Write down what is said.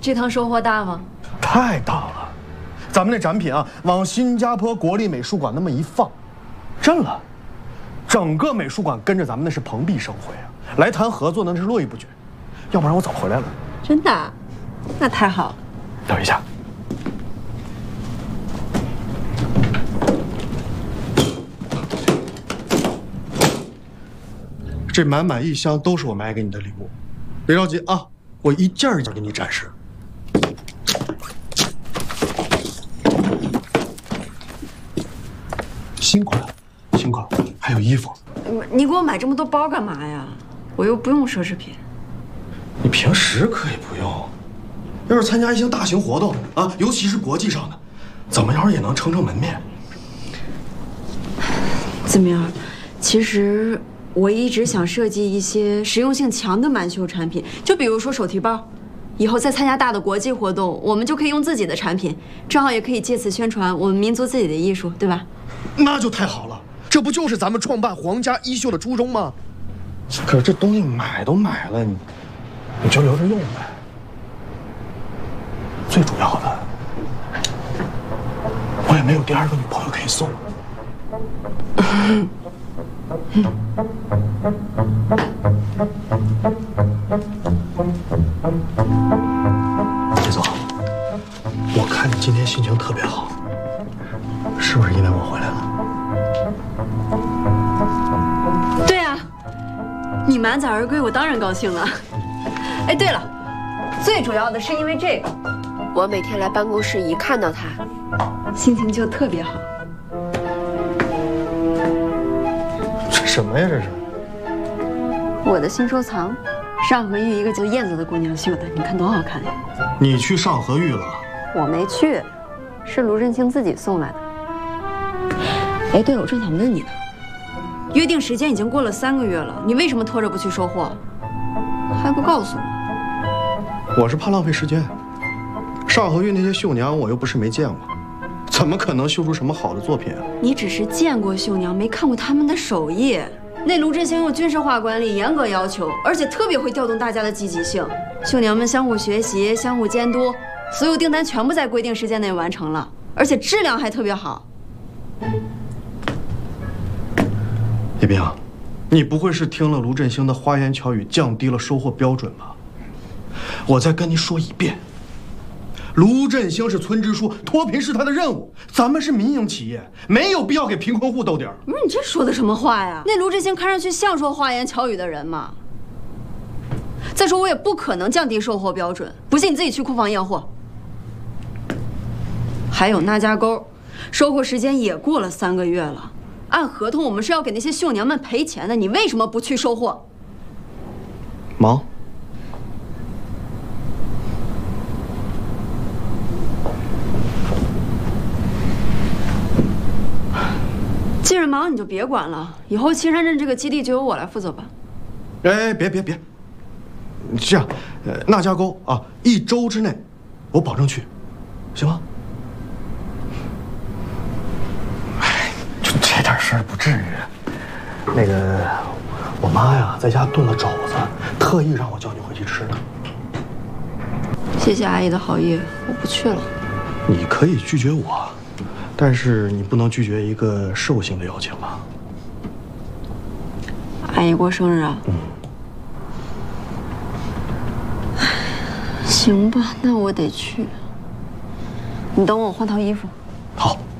这趟收获大吗？ 太大了，咱们那展品啊，往新加坡国立美术馆那么一放，震了，整个美术馆跟着咱们那是蓬荜生辉啊！来谈合作那是络绎不绝，要不然我早回来了。 真的？那太好了。 等一下。 这满满一箱都是我买给你的礼物，别着急啊，我一件一件给你展示。新款，新款，还有衣服。 你给我买这么多包干嘛呀？我又不用奢侈品。 你平时可以不用，要是参加一些大型活动啊，尤其是国际上的，怎么着也能撑撑门面。 子明，其实。 我一直想设计一些实用性强的满绣产品，就比如说手提包，以后再参加大的国际活动，我们就可以用自己的产品，正好也可以借此宣传我们民族自己的艺术，对吧？ 那就太好了，这不就是咱们创办皇家衣绣的初衷吗？可是这东西买都买了，你就留着用呗。最主要的，我也没有第二个女朋友可以送。李总，我看你今天心情特别好，是不是因为我回来了？ 对啊，你满载而归，我当然高兴了。哎，对了，最主要的是因为这个， 我每天来办公室一看到它， 心情就特别好。 什么呀？这是我的新收藏，上河玉一个叫燕子的姑娘绣的，你看多好看呀！ 你去上河玉了？ 我没去，是卢振兴自己送来的。哎，对了，我正想问你呢，约定时间已经过了3个月了，你为什么拖着不去收货？还不告诉我？ 我是怕浪费时间。上河玉那些绣娘，我又不是没见过，怎么可能绣出什么好的作品啊？ 你只是见过绣娘，没看过他们的手艺。那卢振兴用军事化管理，严格要求，而且特别会调动大家的积极性。绣娘们相互学习，相互监督，所有订单全部在规定时间内完成了，而且质量还特别好。 叶冰，你不会是听了卢振兴的花言巧语，降低了收货标准吧？我再跟你说一遍。 卢振兴是村支书，脱贫是他的任务。咱们是民营企业，没有必要给贫困户兜底儿。 不是你这说的什么话呀？那卢振兴看上去像说花言巧语的人吗？再说我也不可能降低售后标准，不信你自己去库房验货。还有那家沟，收货时间也过了3个月了，按合同我们是要给那些绣娘们赔钱的，你为什么不去收货？ 忙。 既然忙，你就别管了。以后青山镇这个基地就由我来负责吧。 哎，别，这样，那家沟啊，1周之内，我保证去，行吗？哎，就这点事儿不至于。那个，我妈呀，在家炖了肘子，特意让我叫你回去吃的。 谢谢阿姨的好意，我不去了。 你可以拒绝我。 但是你不能拒绝一个事务性的邀请吧？ 阿姨过生日啊？行吧，那我得去。你等我换套衣服。 好。